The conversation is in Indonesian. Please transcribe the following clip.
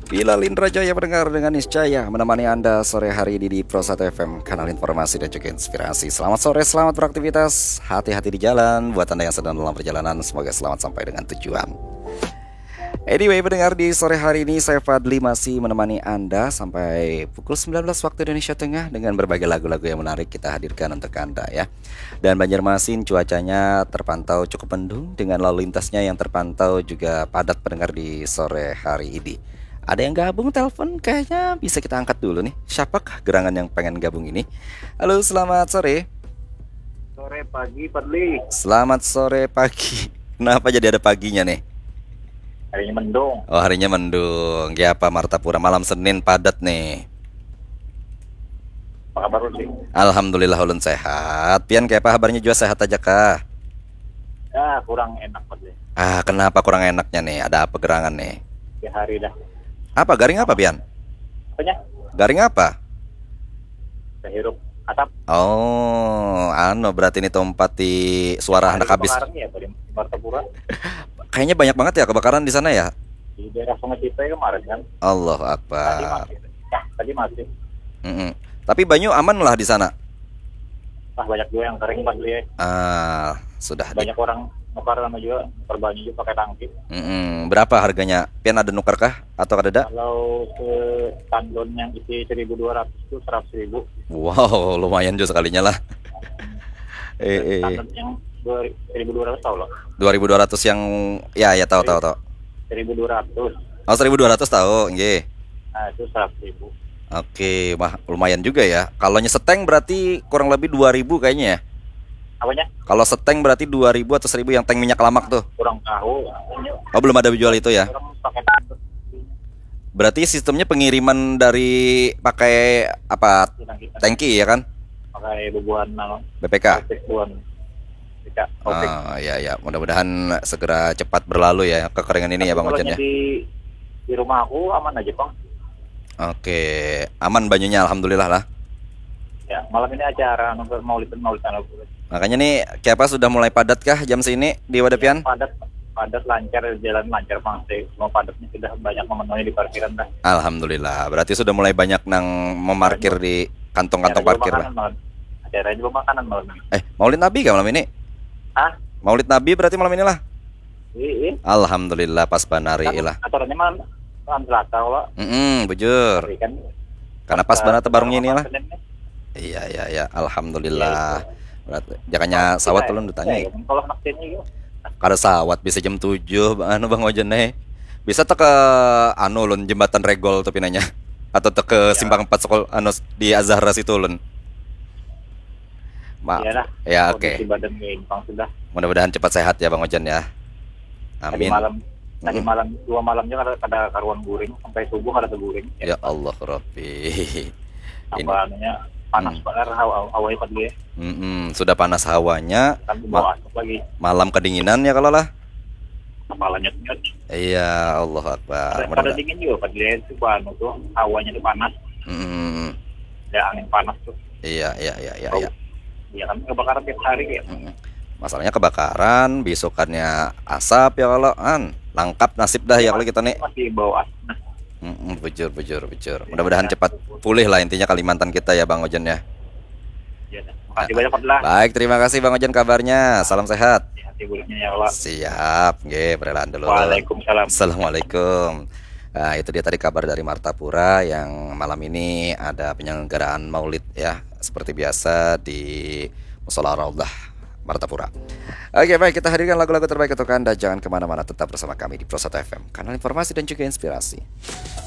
Bilal Indra Jaya pendengar dengan niscaya menemani Anda sore hari ini di Pro1 FM, kanal informasi dan juga inspirasi. Selamat sore, selamat beraktivitas, hati-hati di jalan. Buat Anda yang sedang dalam perjalanan, semoga selamat sampai dengan tujuan. Anyway, pendengar, di sore hari ini saya Fadli masih menemani Anda sampai pukul 19 waktu Indonesia Tengah dengan berbagai lagu-lagu yang menarik kita hadirkan untuk Anda ya. Dan Banjarmasin cuacanya terpantau cukup mendung dengan lalu lintasnya yang terpantau juga padat pendengar di sore hari ini. Ada yang gabung telepon, kayaknya bisa kita angkat dulu nih. Siapakah gerangan yang pengen gabung ini? Halo, selamat sore. Sore pagi, Fadli. Selamat sore pagi. Kenapa jadi ada paginya nih? Harinya mendung. Oh, harinya mendung. Ya, Pak Martapura, malam Senin padat nih. Apa kabar sih? Alhamdulillah ulun sehat. Pian kayak apa kabarnya juga sehat aja kah? Ya, kurang enak, Fadli. Kenapa kurang enaknya nih? Ada apa gerangan nih? Ya hari dah. Apa garing apa, Pian? Apanya? Garing apa? Kehirup atap. Oh, berarti ini tempat di suara anak habis. Kebakaran ya, Fadli. Di Martapura. Kayaknya banyak banget ya kebakaran di sana ya. Di daerah Sungai Cipay kemarin kan. Allah Tadi Akbar. masih. Ya, tadi masih. Mm-mm. Tapi Banyu aman lah di sana. Banyak juga yang kering, Fadli. Sudah. Banyak orang nukar sama juga, perbanyak juga pakai tangki. Berapa harganya? Pian ada nuker kah? Atau ada? Kalau ke tandon yang isi 1.200 itu 100.000. Wow, lumayan juga sekalinya lah. Tandon yang 1.200 tahu loh. 2.200 yang ya tahu. 1.200. Oh, 1.200 tahu, nggih. Nah, itu 100.000. Oke, lumayan juga ya. Kalau nyeseteng berarti kurang lebih 2.000 kayaknya ya. Apanya? Kalau seteng berarti 2.000 atau 1.000 yang tank minyak lamak tuh. Kurang tahu. Oh, belum ada jual itu ya. Orang pakai tandon. Berarti sistemnya pengiriman dari pakai apa? Tangki ya kan? Pakai bubuhan BPK. bubuhan BPK. Ya. Mudah-mudahan segera cepat berlalu ya kekeringan ini ya Bang Ojan ya. Di rumah aku aman aja, Bang. Oke, aman Banyunya alhamdulillah lah. Ya, malam ini acara Maulid. Makanya nih, Kiapa sudah mulai padat kah jam sini di Wadapian? Ya, padat lancar, jalan lancar, Bang. Semua padatnya sudah banyak memenuhi di parkiran dah. Alhamdulillah, berarti sudah mulai banyak nang memarkir di kantong-kantong parkir lah. Acara juga makanan malam ini. Maulid Nabi kah malam ini? Maulid Nabi berarti malam inilah. Iya. Alhamdulillah pas banari lah. Aturannya malam Selasa loh. Bujur. Kan, karena pas banget barungnya ini lah. Iya. Iya, alhamdulillah. Berarti jakanya sawat ulun ditanya. Kalau naktennya yuk. Kada sawat bisa jam 7 Bang Ojan bisa tuh ke ulun jembatan Regol tuh pinanya. Atau tuh ke Simpang 4 sekolah di Azahra situ ulun. Iyalah. Ya oke. Badan sudah. Mudah-mudahan cepat sehat ya Bang Ojan ya. Amin. Tadi malam 2 malamnya ada karuan guring sampai subuh ada guring. Ya Allah Rabbi. Apanya panas banget awalnya Fadli ya. Sudah panas hawanya. Kan bawa asap lagi. Malam kedinginan ya kalau lah. Kepalanya nyot. Iya, Allah Akbar. Pada dingin juga Fadli itu tuh hawanya tuh panas. Ada angin panas tuh. Iya. Iya kan kebakaran tiap hari ya. Masalahnya kebakaran, besokannya asap ya kalau lengkap nasib dah ya kalau kita nih. Masih bawa asap. Bujur. Mudah-mudahan cepat pulih lah intinya Kalimantan kita ya Bang Ojan ya. Iya. Terima kasih banyak Fadlah. Baik, terima kasih Bang Ojan kabarnya. Salam sehat. Hati buruknya ya Allah. Siap, nggih, berelaan dulu. Waalaikumsalam. Assalamualaikum. Nah, itu dia tadi kabar dari Martapura yang malam ini ada penyelenggaraan Maulid ya, seperti biasa di Mushola Raudhah Martapura. Oke, baik, kita hadirkan lagu-lagu terbaik untuk Anda. Jangan kemana-mana, tetap bersama kami di Pro1 FM, kanal informasi dan juga inspirasi.